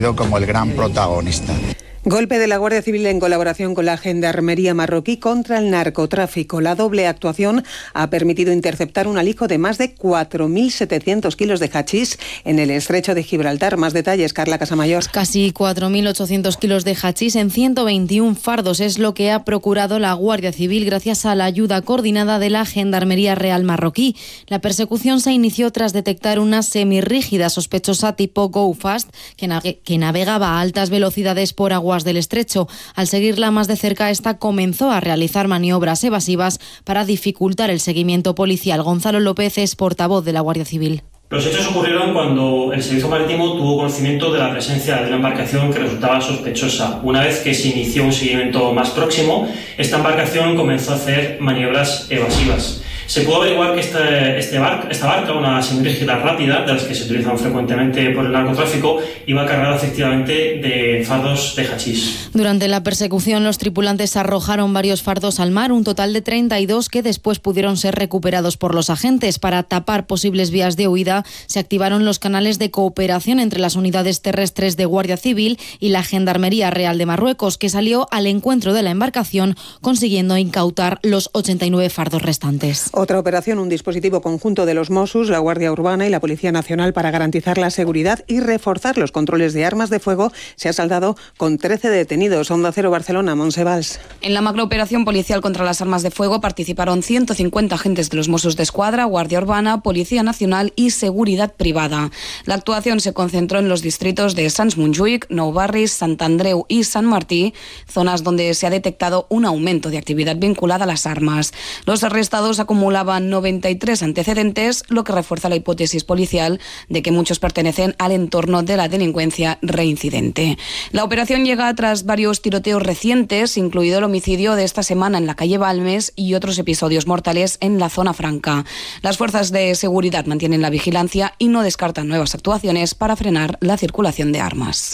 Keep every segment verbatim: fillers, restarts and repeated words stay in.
como el gran protagonista. Golpe de la Guardia Civil en colaboración con la Gendarmería marroquí contra el narcotráfico. La doble actuación ha permitido interceptar un alijo de más de cuatro mil setecientos kilos de hachís en el estrecho de Gibraltar. Más detalles, Carla Casamayor. Casi cuatro mil ochocientos kilos de hachís en ciento veintiún fardos es lo que ha procurado la Guardia Civil gracias a la ayuda coordinada de la Gendarmería Real marroquí. La persecución se inició tras detectar una semirrígida sospechosa tipo Go Fast que, nague- que navegaba a altas velocidades por agua del estrecho. Al seguirla más de cerca, esta comenzó a realizar maniobras evasivas para dificultar el seguimiento policial. Gonzalo López es portavoz de la Guardia Civil. Los hechos ocurrieron cuando el Servicio Marítimo tuvo conocimiento de la presencia de una embarcación que resultaba sospechosa. Una vez que se inició un seguimiento más próximo, esta embarcación comenzó a hacer maniobras evasivas. Se pudo averiguar que este, este bar, esta barca, una semirrígida rápida, de las que se utilizan frecuentemente por el narcotráfico, iba cargada efectivamente de fardos de hachís. Durante la persecución, los tripulantes arrojaron varios fardos al mar, un total de treinta y dos que después pudieron ser recuperados por los agentes. Para tapar posibles vías de huida, se activaron los canales de cooperación entre las unidades terrestres de Guardia Civil y la Gendarmería Real de Marruecos, que salió al encuentro de la embarcación, consiguiendo incautar los ochenta y nueve fardos restantes. Otra operación, un dispositivo conjunto de los Mossos, la Guardia Urbana y la Policía Nacional para garantizar la seguridad y reforzar los controles de armas de fuego, se ha saldado con trece detenidos. Onda Cero Barcelona, Montse Valls. En la macrooperación policial contra las armas de fuego participaron ciento cincuenta agentes de los Mossos d'Esquadra, Guardia Urbana, Policía Nacional y Seguridad Privada. La actuación se concentró en los distritos de Sants Montjuïc, Nou Barris, Sant Andreu y Sant Martí, zonas donde se ha detectado un aumento de actividad vinculada a las armas. Los arrestados acumulaban noventa y tres antecedentes, lo que refuerza la hipótesis policial de que muchos pertenecen al entorno de la delincuencia reincidente. La operación llega tras varios tiroteos recientes, incluido el homicidio de esta semana en la calle Balmes y otros episodios mortales en la zona franca. Las fuerzas de seguridad mantienen la vigilancia y no descartan nuevas actuaciones para frenar la circulación de armas.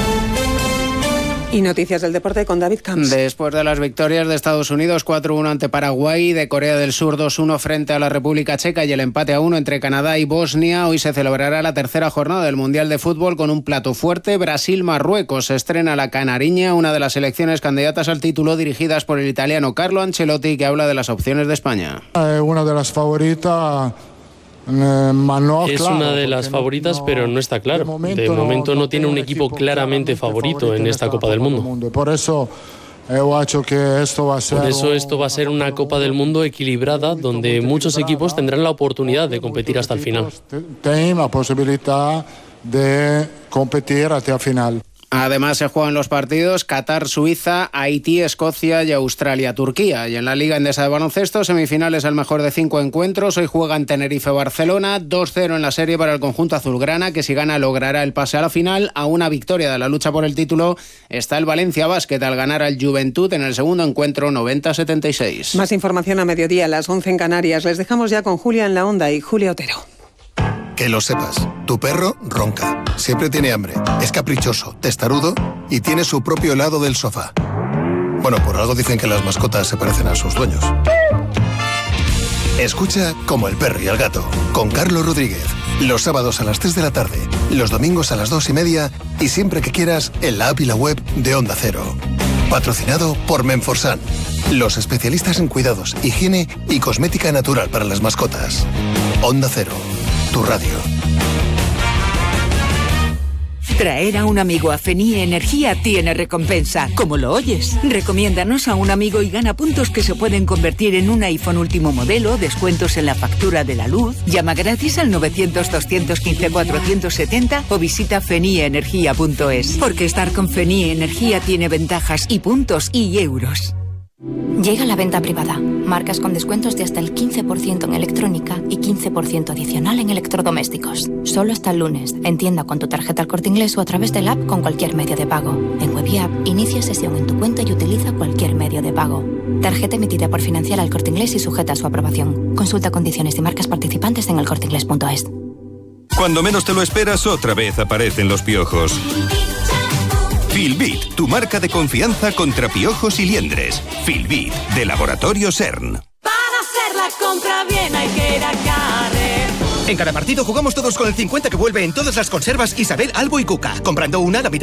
Y noticias del deporte con David Camps. Después de las victorias de Estados Unidos cuatro uno ante Paraguay, de Corea del Sur dos uno frente a la República Checa y el empate a uno entre Canadá y Bosnia, hoy se celebrará la tercera jornada del Mundial de Fútbol con un plato fuerte. Brasil-Marruecos. Se estrena la canariña, una de las selecciones candidatas al título dirigidas por el italiano Carlo Ancelotti, que habla de las opciones de España. Es una de las favoritas. No, es claro, una de las favoritas, no, pero no está claro. De momento, de momento no, no tiene un equipo claramente favorito en esta Copa del Mundo. Por eso, que esto va a ser Por eso esto va a ser una Copa del Mundo equilibrada, donde muchos equipos tendrán la oportunidad de competir hasta el final. Tienen la posibilidad de competir hasta el final. Además se juegan los partidos Qatar-Suiza, Haití-Escocia y Australia-Turquía. Y en la Liga Endesa de Baloncesto, semifinales al mejor de cinco encuentros. Hoy juegan Tenerife-Barcelona, dos cero en la serie para el conjunto azulgrana, que si gana logrará el pase a la final. A una victoria de la lucha por el título está el Valencia Basket al ganar al Juventud en el segundo encuentro noventa a setenta y seis. Más información a mediodía, a las once en Canarias. Les dejamos ya con Julia en la Onda y Julia Otero. Que lo sepas, tu perro ronca, siempre tiene hambre, es caprichoso, testarudo y tiene su propio lado del sofá. Bueno, por algo dicen que las mascotas se parecen a sus dueños. Escucha Como el perro y el gato, con Carlos Rodríguez, los sábados a las tres de la tarde, los domingos a las dos y media y siempre que quieras en la app y la web de Onda Cero. Patrocinado por Menforsan, los especialistas en cuidados, higiene y cosmética natural para las mascotas. Onda Cero, tu radio. Traer a un amigo a Fenie Energía tiene recompensa. ¿Cómo lo oyes? Recomiéndanos a un amigo y gana puntos que se pueden convertir en un iPhone último modelo, descuentos en la factura de la luz. Llama gratis al novecientos, doscientos quince, cuatrocientos setenta o visita fenie energía punto es. Porque estar con Fenie Energía tiene ventajas y puntos y euros. Llega la venta privada. Marcas con descuentos de hasta el quince por ciento en electrónica y quince por ciento adicional en electrodomésticos. Solo hasta el lunes. En tienda con tu tarjeta El Corte Inglés o a través del app con cualquier medio de pago. En web y app, inicia sesión en tu cuenta y utiliza cualquier medio de pago. Tarjeta emitida por Financiera El Corte Inglés y sujeta a su aprobación. Consulta condiciones y marcas participantes en el corte inglés punto es. Cuando menos te lo esperas, otra vez aparecen los piojos. Filbit, tu marca de confianza contra piojos y liendres. Filbit, de Laboratorio CERN. Para hacer la compra bien hay que ir a Carrefour. En cada partido jugamos todos con el cincuenta que vuelve en todas las conservas Isabel, Albo y Cuca. Comprando una, la mitad